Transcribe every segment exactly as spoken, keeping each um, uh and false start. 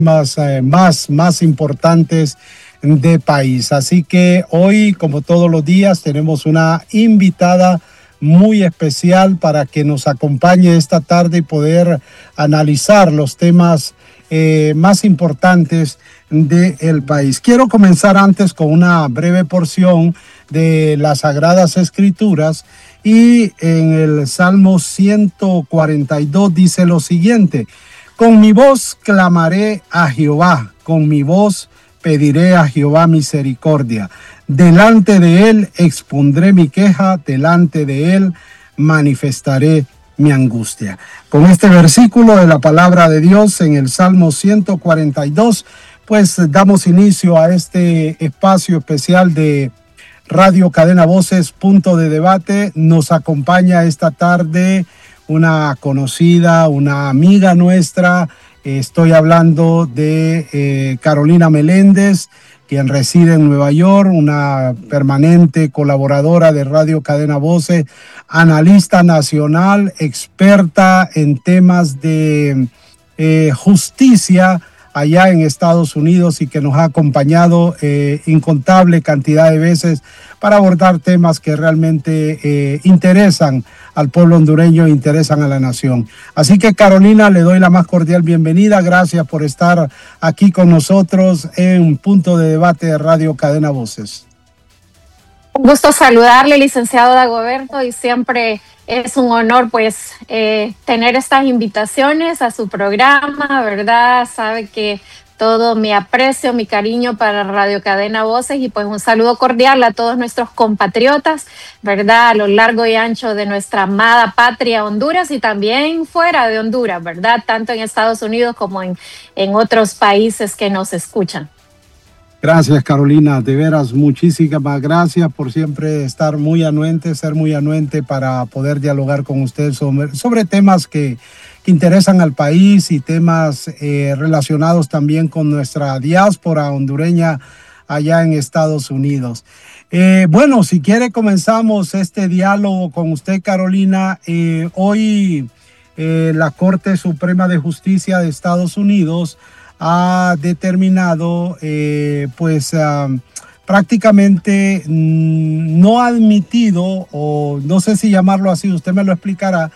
más, eh, más, más importantes de país. Así que hoy, como todos los días, tenemos una invitada muy especial para que nos acompañe esta tarde y poder analizar los temas eh, más importantes del país. Quiero comenzar antes con una breve porción de las Sagradas Escrituras, y en el Salmo ciento cuarenta y dos dice lo siguiente: con mi voz clamaré a Jehová, con mi voz pediré a Jehová misericordia. Delante de él expondré mi queja, delante de él manifestaré mi angustia. Con este versículo de la palabra de Dios en el Salmo ciento cuarenta y dos, pues damos inicio a este espacio especial de Radio Cadena Voces, punto de debate. Nos acompaña esta tarde una conocida, una amiga nuestra. Estoy hablando de eh, Carolina Meléndez, quien reside en Nueva York, una permanente colaboradora de Radio Cadena Voces, analista nacional, experta en temas de eh, justicia allá en Estados Unidos, y que nos ha acompañado eh, incontable cantidad de veces para abordar temas que realmente eh, interesan al pueblo hondureño, interesan a la nación. Así que, Carolina, le doy la más cordial bienvenida. Gracias por estar aquí con nosotros en Punto de Debate de Radio Cadena Voces. Un gusto saludarle, licenciado Dagoberto, y siempre es un honor pues eh, tener estas invitaciones a su programa, ¿verdad? Sabe que todo mi aprecio, mi cariño para Radio Cadena Voces, y pues un saludo cordial a todos nuestros compatriotas, ¿verdad? A lo largo y ancho de nuestra amada patria Honduras, y también fuera de Honduras, ¿verdad? Tanto en Estados Unidos como en, en otros países que nos escuchan. Gracias, Carolina, de veras, muchísimas gracias por siempre estar muy anuente, ser muy anuente para poder dialogar con usted sobre, sobre temas que, que interesan al país, y temas eh, relacionados también con nuestra diáspora hondureña allá en Estados Unidos. Eh, bueno, si quiere comenzamos este diálogo con usted, Carolina. Eh, hoy eh, la Corte Suprema de Justicia de Estados Unidos ha determinado, eh, pues uh, prácticamente mm, no ha admitido, o no sé si llamarlo así, usted me lo explicará,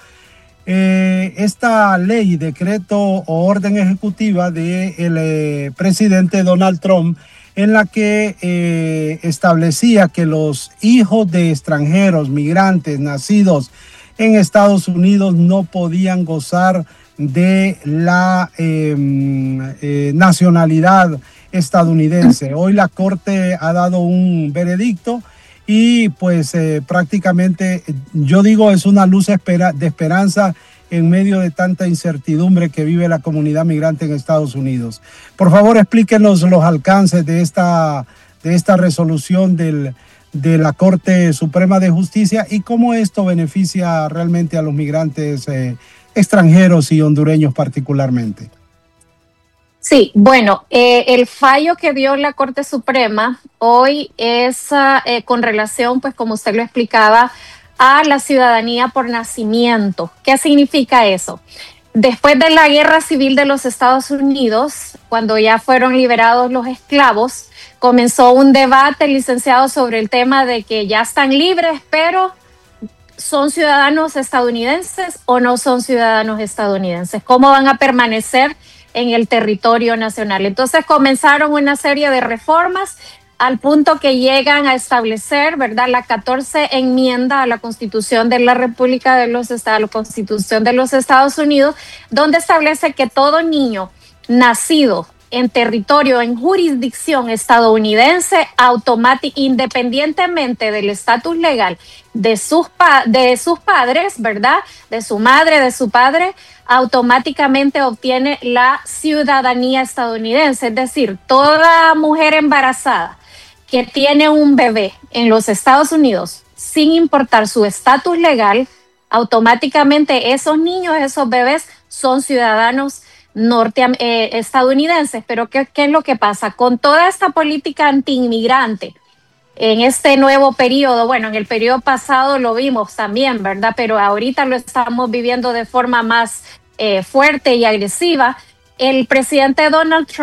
eh, esta ley, decreto o orden ejecutiva del eh, presidente Donald Trump, en la que eh, establecía que los hijos de extranjeros, migrantes nacidos en Estados Unidos, no podían gozar de la eh, eh, nacionalidad estadounidense. Hoy la Corte ha dado un veredicto, y pues eh, prácticamente, yo digo, es una luz espera, de esperanza en medio de tanta incertidumbre que vive la comunidad migrante en Estados Unidos. Por favor, explíquenos los alcances de esta, de esta resolución del, de la Corte Suprema de Justicia, y cómo esto beneficia realmente a los migrantes eh, extranjeros y hondureños particularmente. Sí, bueno, eh, el fallo que dio la Corte Suprema hoy es uh, eh, con relación, pues como usted lo explicaba, a la ciudadanía por nacimiento. ¿Qué significa eso? Después de la Guerra Civil de los Estados Unidos, cuando ya fueron liberados los esclavos, comenzó un debate, licenciado, sobre el tema de que ya están libres, pero ¿son ciudadanos estadounidenses o no son ciudadanos estadounidenses? ¿Cómo van a permanecer en el territorio nacional? Entonces comenzaron una serie de reformas al punto que llegan a establecer, ¿verdad?, la catorce enmienda a la Constitución de la República de los Estados, la Constitución de los Estados Unidos, donde establece que todo niño nacido en territorio, en jurisdicción estadounidense, automáticamente, independientemente del estatus legal de sus, pa de sus padres, ¿verdad?, de su madre, de su padre, automáticamente obtiene la ciudadanía estadounidense. Es decir, toda mujer embarazada que tiene un bebé en los Estados Unidos, sin importar su estatus legal, automáticamente esos niños, esos bebés son ciudadanos norte, eh, estadounidenses. Pero ¿qué, ¿qué es lo que pasa? Con toda esta política anti-inmigrante en este nuevo periodo, bueno, en el periodo pasado lo vimos también, ¿verdad? Pero ahorita lo estamos viviendo de forma más eh, fuerte y agresiva. El presidente Donald Trump